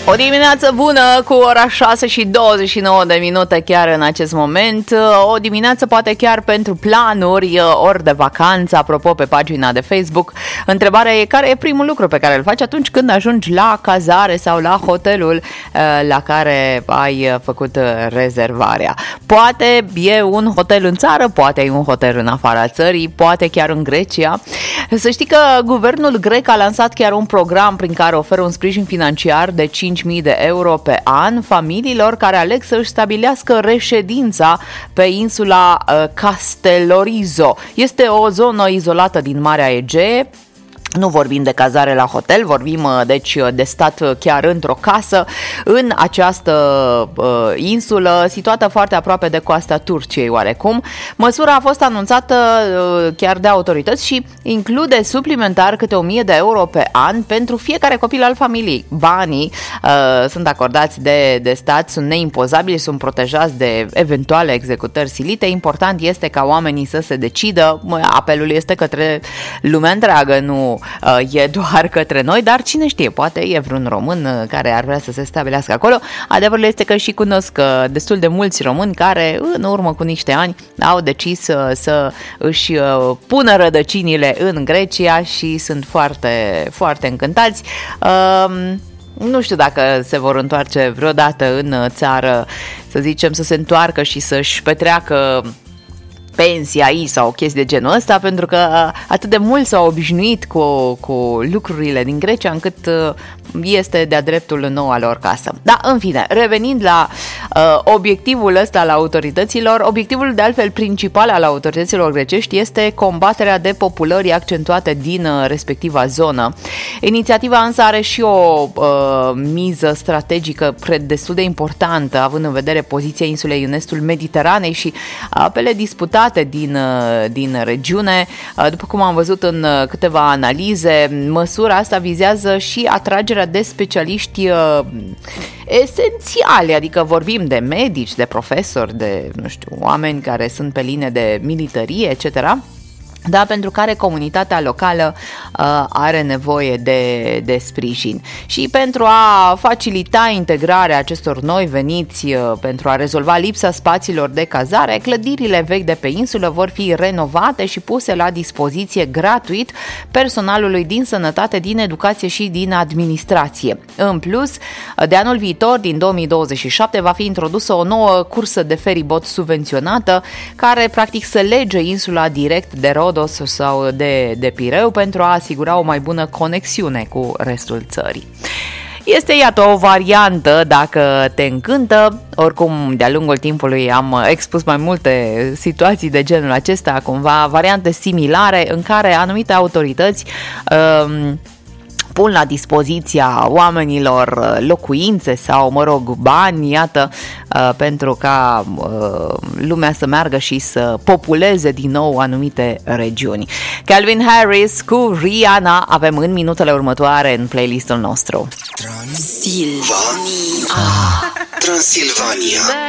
O dimineață bună cu ora 6 și 29 de minute chiar în acest moment. O dimineață poate chiar pentru planuri, ori de vacanță. Apropo, pe pagina de Facebook, întrebarea e care e primul lucru pe care îl faci atunci când ajungi la cazare sau la hotelul la care ai făcut rezervarea. Poate e un hotel în țară, poate e un hotel în afara țării, poate chiar în Grecia. Să știi că guvernul grec a lansat chiar un program prin care oferă un sprijin financiar de 5.000 de euro pe an familiilor care aleg să își stabilească reședința pe insula Castellorizo. Este o zonă izolată din Marea Egee. Nu vorbim de cazare la hotel, vorbim deci de stat chiar într-o casă în această insulă situată foarte aproape de coasta Turciei oarecum. Măsura a fost anunțată chiar de autorități și include suplimentar câte 1.000 de euro pe an pentru fiecare copil al familiei. Banii sunt acordați de stat, sunt neimpozabili, sunt protejați de eventuale executări silite. Important este ca oamenii să se decidă. Apelul este către lumea întreagă, nu e doar către noi, dar cine știe, poate e vreun român care ar vrea să se stabilească acolo. Adevărul este că și cunosc destul de mulți români care în urmă cu niște ani au decis să își pună rădăcinile în Grecia și sunt foarte, foarte încântați. Nu știu dacă se vor întoarce vreodată în țară, să zicem, să se întoarcă și să-și petreacă pensia aici sau chestii de genul ăsta, pentru că atât de mult s-au obișnuit cu lucrurile din Grecia încât este de-a dreptul noua lor casă. Da, în fine, revenind la obiectivul ăsta al autorităților, obiectivul de altfel principal al autorităților grecești este combaterea depopulării accentuate din respectiva zonă. Inițiativa însă are și o miză strategică destul de importantă, având în vedere poziția insulei în estul Mediteranei și apele disputate din regiune. După cum am văzut în câteva analize, măsura asta vizează și atragerea de specialiști esențiali, adică vorbim de medici, de profesori, de, nu știu, oameni care sunt pe linie de militarie, etc., da, pentru care comunitatea locală are nevoie de sprijin. Și pentru a facilita integrarea acestor noi veniți, pentru a rezolva lipsa spațiilor de cazare, clădirile vechi de pe insulă vor fi renovate și puse la dispoziție gratuit personalului din sănătate, din educație și din administrație. În plus, de anul viitor, din 2027, va fi introdusă o nouă cursă de feribot subvenționată, care practic să lege insula direct de Rodos sau de Pireu pentru a asigura o mai bună conexiune cu restul țării. Este, iată, o variantă dacă te încântă. Oricum, de-a lungul timpului am expus mai multe situații de genul acesta, cumva variante similare în care anumite autorități pun la dispoziția oamenilor locuințe sau, mă rog, bani, iată, pentru ca lumea să meargă și să populeze din nou anumite regiuni. Calvin Harris cu Rihanna avem în minutele următoare în playlistul nostru. Transilvania.